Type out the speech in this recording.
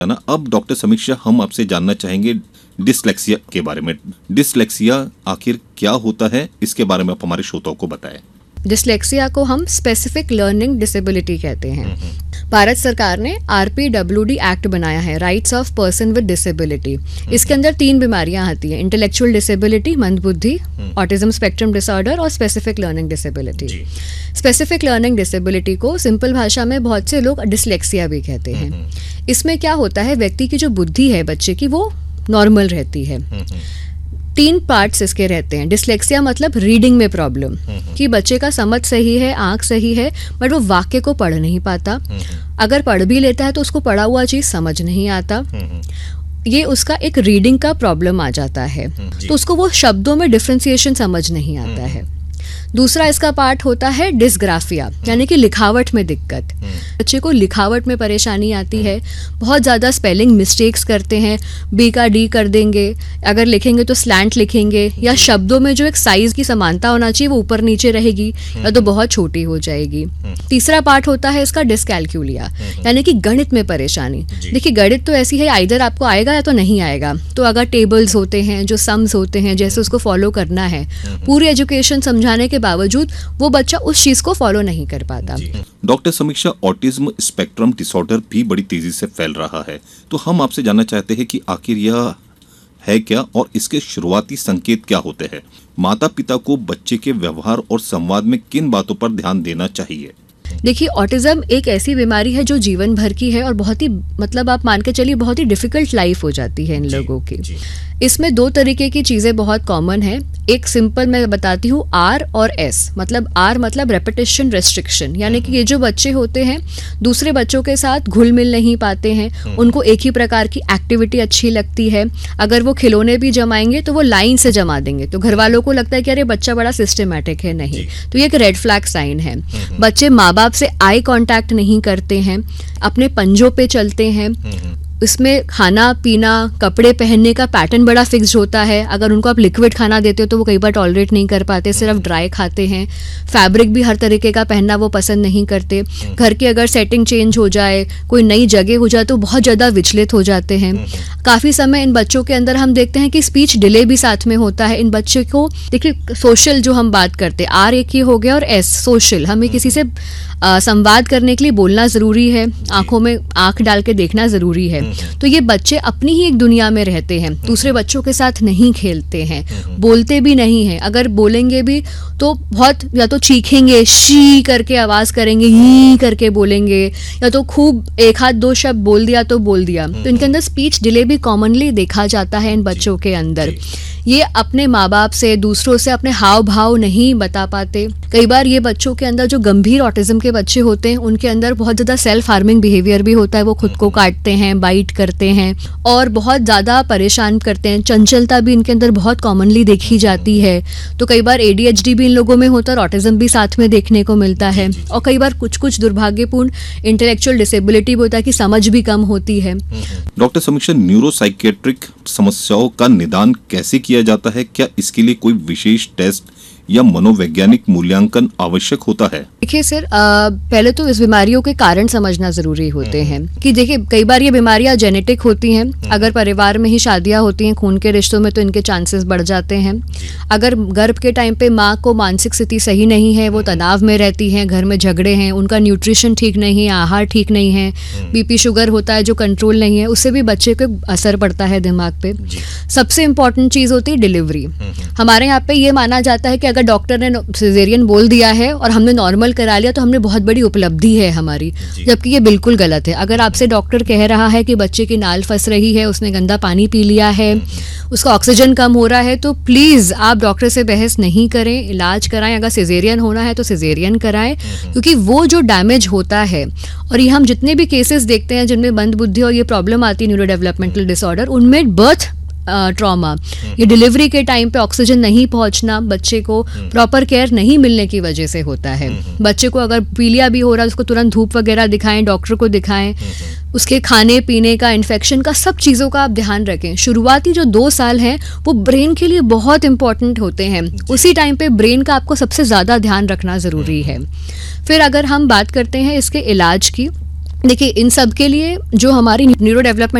है ना। अब डॉक्टर समीक्षा, हम आपसे जानना चाहेंगे डिसलेक्सिया के बारे में। डिसलेक्सिया आखिर क्या होता है, इसके बारे में आप हमारे श्रोताओं को बताएं। डिसलेक्सिया को हम स्पेसिफिक लर्निंग डिसेबिलिटी कहते हैं। भारत सरकार ने RPWD एक्ट बनाया है, rights of person with disability. इसके अंदर 3 बीमारियां आती हैं, इंटेलेक्चुअल डिसेबिलिटी, मंदबुद्धि, ऑटिज्म स्पेक्ट्रम डिसऑर्डर और specific learning disability. Specific learning disability को सिंपल भाषा में बहुत से लोग डिसलेक्सिया भी कहते हैं। इसमें क्या होता है, व्यक्ति की जो बुद्धि है बच्चे की वो नॉर्मल रहती है। 3 पार्ट्स इसके रहते हैं। डिसलेक्सिया मतलब रीडिंग में प्रॉब्लम, कि बच्चे का समझ सही है, आंख सही है, बट वो वाक्य को पढ़ नहीं पाता। अगर पढ़ भी लेता है तो उसको पढ़ा हुआ चीज समझ नहीं आता। ये उसका एक रीडिंग का प्रॉब्लम आ जाता है, तो उसको वो शब्दों में डिफरेंशिएशन समझ नहीं आता है। दूसरा इसका पार्ट होता है डिसग्राफिया, यानी कि लिखावट में दिक्कत। बच्चे को लिखावट में परेशानी आती है, बहुत ज़्यादा स्पेलिंग मिस्टेक्स करते हैं, बी का डी कर देंगे, अगर लिखेंगे तो स्लैंट लिखेंगे, या शब्दों में जो एक साइज की समानता होना चाहिए वो ऊपर नीचे रहेगी या तो बहुत छोटी हो जाएगी। तीसरा पार्ट होता है इसका डिसकैल्कुलिया, यानी कि गणित में परेशानी। देखिए, गणित तो ऐसी है, आइदर आपको आएगा या तो नहीं आएगा। तो अगर टेबल्स होते हैं, जो सम्स होते हैं, जैसे उसको फॉलो करना है, पूरी एजुकेशन समझाने के बावजूद वो बच्चा उस चीज को फॉलो नहीं कर पाता। डॉक्टर समीक्षा, ऑटिज्म स्पेक्ट्रम डिसऑर्डर भी बड़ी तेजी से फैल रहा है, तो हम आपसे जानना चाहते हैं कि आखिर यह है क्या और इसके शुरुआती संकेत क्या होते हैं। माता पिता को बच्चे के व्यवहार और संवाद में किन बातों पर ध्यान देना चाहिए? देखिए, ऑटिज्म एक ऐसी बीमारी है जो जीवन भर की है और बहुत ही, मतलब आप मान के चलिए, बहुत ही डिफिकल्ट लाइफ हो जाती है इन लोगों की। इसमें 2 तरीके की चीज़ें बहुत कॉमन है। एक सिंपल मैं बताती हूँ, R और S। मतलब R मतलब रेपिटेशन रेस्ट्रिक्शन, यानी कि ये जो बच्चे होते हैं दूसरे बच्चों के साथ घुल मिल नहीं पाते हैं, उनको एक ही प्रकार की एक्टिविटी अच्छी लगती है। अगर वो खिलौने भी जमाएंगे तो वो लाइन से जमा देंगे, तो घर वालों को लगता है कि अरे बच्चा बड़ा सिस्टमेटिक है। नहीं, तो ये एक रेड फ्लैग साइन है। बच्चे माँ बाप से आई कांटेक्ट नहीं करते हैं, अपने पंजों पे चलते हैं। इसमें खाना पीना, कपड़े पहनने का पैटर्न बड़ा फिक्स्ड होता है। अगर उनको आप लिक्विड खाना देते हो तो वो कई बार टॉलरेट नहीं कर पाते, सिर्फ ड्राई खाते हैं। फैब्रिक भी हर तरीके का पहनना वो पसंद नहीं करते। घर की अगर सेटिंग चेंज हो जाए, कोई नई जगह हो जाए तो बहुत ज़्यादा विचलित हो जाते हैं। काफ़ी समय इन बच्चों के अंदर हम देखते हैं कि स्पीच डिले भी साथ में होता है। इन बच्चों को देखिए, सोशल जो हम बात करते हैं, R एक ही हो गया, और S सोशल, हमें किसी से संवाद करने के लिए बोलना ज़रूरी है, आंखों में आंख डाल के देखना ज़रूरी है। तो ये बच्चे अपनी ही एक दुनिया में रहते हैं, दूसरे बच्चों के साथ नहीं खेलते हैं, बोलते भी नहीं हैं। अगर बोलेंगे भी तो बहुत, या तो चीखेंगे, शी करके आवाज़ करेंगे, ही करके बोलेंगे, या तो खूब 1 आध 2 शब्द बोल दिया तो बोल दिया। तो इनके अंदर स्पीच डिले भी कॉमनली देखा जाता है इन बच्चों के अंदर। ये अपने माँ बाप से, दूसरों से अपने हाव भाव नहीं बता पाते। कई बार ये बच्चों के अंदर, जो गंभीर ऑटिज्म के बच्चे होते हैं, उनके अंदर बहुत ज़्यादा सेल्फ हार्मिंग बिहेवियर भी होता है। वो खुद को काटते हैं, बाइट करते हैं और बहुत ज़्यादा परेशान करते हैं। चंचलता भी इनके अंदर बहुत कॉमनली देखी जाती है। तो कई बार ADHD भी इन लोगों में होता है और ऑटिज्म भी साथ में देखने को मिलता है। और कई बार कुछ दुर्भाग्यपूर्ण इंटेलेक्चुअल डिसेबिलिटी भी होता है कि समझ भी कम होती है। डॉक्टर समीक्षा, न्यूरोसाइकियाट्रिक समस्याओं का निदान कैसे किया जाता है? क्या इसके लिए कोई विशेष टेस्ट या मनोवैज्ञानिक मूल्यांकन आवश्यक होता है? देखिए सर, पहले तो इस बीमारियों के कारण समझना जरूरी होते हैं। कि देखिए, कई बार ये बीमारियां जेनेटिक होती हैं। अगर परिवार में ही शादियां होती हैं खून के रिश्तों में, तो इनके चांसेस बढ़ जाते हैं। अगर गर्भ के टाइम पे माँ को मानसिक स्थिति सही नहीं है, वो तनाव में रहती हैं, घर में झगड़े हैं, उनका न्यूट्रिशन ठीक नहीं है, आहार ठीक नहीं है, BP शुगर होता है जो कंट्रोल नहीं है, उससे भी बच्चे को असर पड़ता है दिमाग पे। सबसे इम्पोर्टेंट चीज़ होती है डिलीवरी। हमारे यहाँ पे ये माना जाता है कि अगर डॉक्टर ने सिजेरियन बोल दिया है और हमने नॉर्मल करा लिया तो हमने बहुत बड़ी उपलब्धि है हमारी, जबकि ये बिल्कुल गलत है। अगर आपसे डॉक्टर कह रहा है कि बच्चे की नाल फंस रही है, उसने गंदा पानी पी लिया है, उसका ऑक्सीजन कम हो रहा है, तो प्लीज़ आप डॉक्टर से बहस नहीं करें, इलाज कराएं। अगर सिजेरियन होना है तो सिजेरियन कराएं, क्योंकि वो जो डैमेज होता है, और ये हम जितने भी केसेस देखते हैं जिनमें मंदबुद्धि और ये प्रॉब्लम आती है, न्यूरो डेवलपमेंटल डिसऑर्डर, उनमें बर्थ ट्रॉमा, ये डिलीवरी के टाइम पे ऑक्सीजन नहीं पहुंचना, बच्चे को प्रॉपर केयर नहीं मिलने की वजह से होता है। बच्चे को अगर पीलिया भी हो रहा है, उसको तुरंत धूप वगैरह दिखाएं, डॉक्टर को दिखाएं। उसके खाने पीने का, इन्फेक्शन का, सब चीज़ों का आप ध्यान रखें। शुरुआती जो 2 साल हैं वो ब्रेन के लिए बहुत इंपॉर्टेंट होते हैं। उसी टाइम पे ब्रेन का आपको सबसे ज़्यादा ध्यान रखना ज़रूरी है। फिर अगर हम बात करते हैं इसके इलाज की, देखिए इन सब के लिए जो हमारी न्यूरो डेवलपमेंट